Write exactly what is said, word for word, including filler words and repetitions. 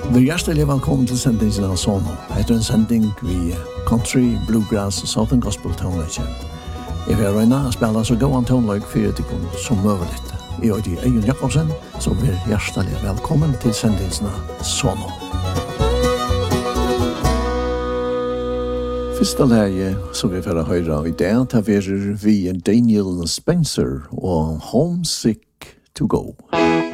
Vi er hjertelig velkommen til sendingen av Sono. Etter en sending vi country, bluegrass og southern gospel tonelage. Jeg vil røyne å spille så gå an tonelage for at jeg som møver litt. Jeg er Eion Jakobsen, så vi er hjertelig velkommen til sendingen av Sono. Første leie som vi får høre i dag, tar vi vi Daniel Spencer og Homesick to Go.